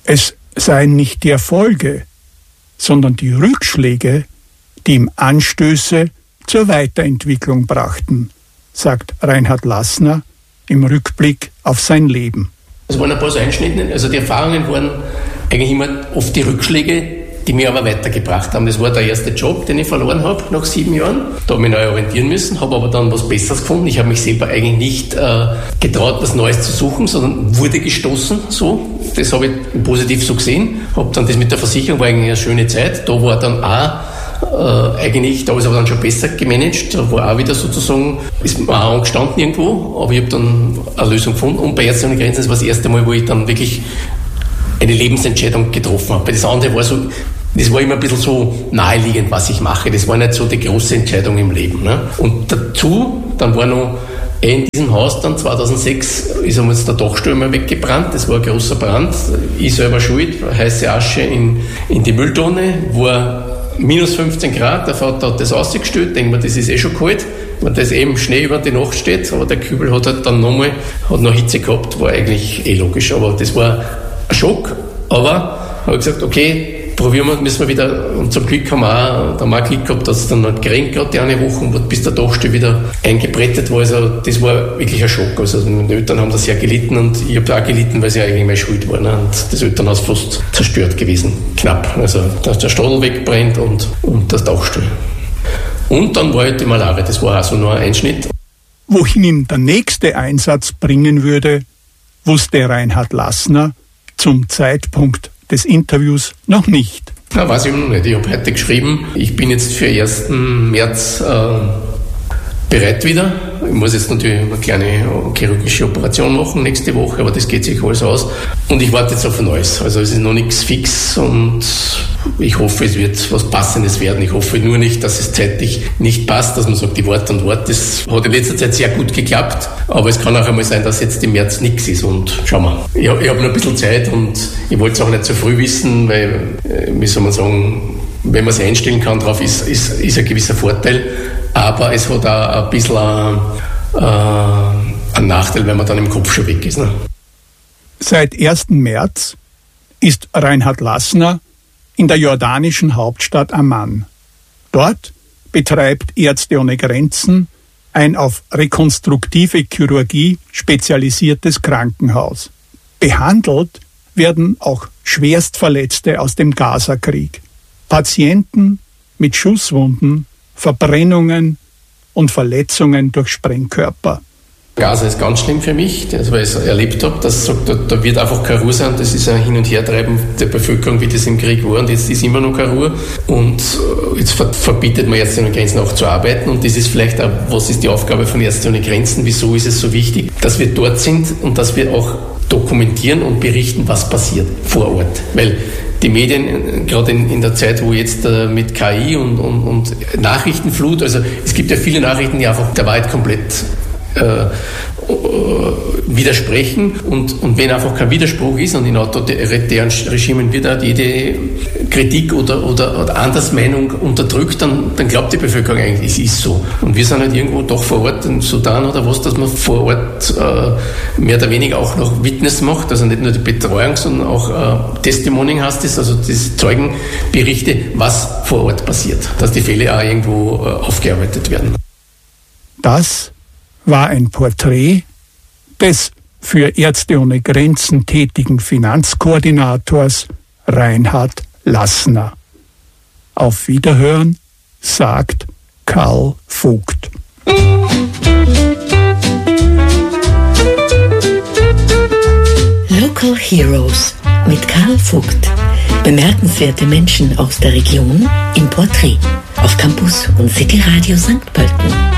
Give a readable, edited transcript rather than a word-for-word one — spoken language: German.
Es seien nicht die Erfolge, sondern die Rückschläge, die ihm Anstöße zur Weiterentwicklung brachten, sagt Reinhard Lassner im Rückblick auf sein Leben. Es waren ein paar so Einschnitte, also die Erfahrungen waren eigentlich immer oft die Rückschläge, die mich aber weitergebracht haben. Das war der erste Job, den ich verloren habe nach 7 Jahren. Da habe ich mich neu orientieren müssen, habe aber dann was Besseres gefunden. Ich habe mich selber eigentlich nicht getraut, was Neues zu suchen, sondern wurde gestoßen. So. Das habe ich positiv so gesehen. Habe dann das mit der Versicherung, war eigentlich eine schöne Zeit. Da war dann auch eigentlich, da ist aber dann schon besser gemanagt. Da war auch wieder sozusagen, ist mir auch angestanden irgendwo, aber ich habe dann eine Lösung gefunden. Und bei Ärzte ohne Grenzen, das war das erste Mal, wo ich dann wirklich eine Lebensentscheidung getroffen habe. Das andere war so, das war immer ein bisschen so naheliegend, was ich mache. Das war nicht so die große Entscheidung im Leben. Ne? Und dazu, dann war noch in diesem Haus dann 2006 ist uns der Dachstuhl mal weggebrannt. Das war ein großer Brand. Ich selber schuld, heiße Asche in die Mülltonne, war minus 15 Grad. Der Vater hat das ausgestellt, denkt man, das ist eh schon kalt, wenn das eben Schnee über die Nacht steht. Aber der Kübel hat halt dann noch Hitze gehabt, war eigentlich logisch. Aber das war ein Schock. Aber habe ich gesagt, okay, probieren wir, müssen wir wieder, und zum Glück haben wir auch Glück gehabt, dass es dann halt geregnet gerade die eine Woche, bis der Dachstuhl wieder eingebrettet war. Also das war wirklich ein Schock. Also meine Eltern haben da sehr gelitten und ich habe auch gelitten, weil sie eigentlich meine Schuld war. Ne? Und das Elternhaus fast zerstört gewesen, knapp. Also dass der Stadel wegbrennt und das Dachstuhl. Und dann war halt die Malaria, das war also nur ein Einschnitt. Wohin ihn der nächste Einsatz bringen würde, wusste Reinhard Lassner zum Zeitpunkt des Interviews noch nicht. Ja, weiß ich noch nicht. Ich habe heute geschrieben, ich bin jetzt für 1. März bereit wieder. Ich muss jetzt natürlich eine kleine chirurgische Operation machen nächste Woche, aber das geht sich alles aus. Und ich warte jetzt auf Neues. Also es ist noch nichts fix und ich hoffe, es wird was Passendes werden. Ich hoffe nur nicht, dass es zeitlich nicht passt, dass man sagt, die Wort und Wort. Das hat in letzter Zeit sehr gut geklappt, aber es kann auch einmal sein, dass jetzt im März nichts ist und schauen wir. Ich habe noch ein bisschen Zeit und ich wollte es auch nicht zu früh wissen, weil, wie soll man sagen, wenn man sich einstellen kann drauf, ist ein gewisser Vorteil. Aber es hat auch ein bisschen einen Nachteil, wenn man dann im Kopf schon weg ist. Ne? Seit 1. März ist Reinhard Lassner in der jordanischen Hauptstadt Amman. Dort betreibt Ärzte ohne Grenzen ein auf rekonstruktive Chirurgie spezialisiertes Krankenhaus. Behandelt werden auch Schwerstverletzte aus dem Gazakrieg. Patienten mit Schusswunden, Verbrennungen und Verletzungen durch Sprengkörper. Gaza ist ganz schlimm für mich, weil ich es erlebt habe, dass da wird einfach keine Ruhe sein. Das ist ein Hin- und Hertreiben der Bevölkerung, wie das im Krieg war. Und jetzt ist immer noch keine Ruhe. Und jetzt verbietet man Ärzte ohne Grenzen auch zu arbeiten. Und das ist vielleicht auch, was ist die Aufgabe von Ärzte ohne Grenzen? Wieso ist es so wichtig, dass wir dort sind und dass wir auch dokumentieren und berichten, was passiert vor Ort? Weil die Medien, gerade in der Zeit, wo jetzt mit KI und Nachrichtenflut, also es gibt ja viele Nachrichten, die einfach der Wahrheit komplett widersprechen und wenn einfach kein Widerspruch ist und in autoritären Regimen wird auch jede Kritik oder Andersmeinung unterdrückt, dann glaubt die Bevölkerung eigentlich, es ist so. Und wir sind halt irgendwo doch vor Ort im Sudan oder was, dass man vor Ort mehr oder weniger auch noch Witness macht, also nicht nur die Betreuung, sondern auch Testimonying heißt es, also das Zeugenberichte, was vor Ort passiert, dass die Fälle auch irgendwo aufgearbeitet werden. Das war ein Porträt des für Ärzte ohne Grenzen tätigen Finanzkoordinators Reinhard Lassner. Auf Wiederhören, sagt Karl Vogt. Local Heroes mit Karl Vogt. Bemerkenswerte Menschen aus der Region im Porträt auf Campus und City Radio St. Pölten.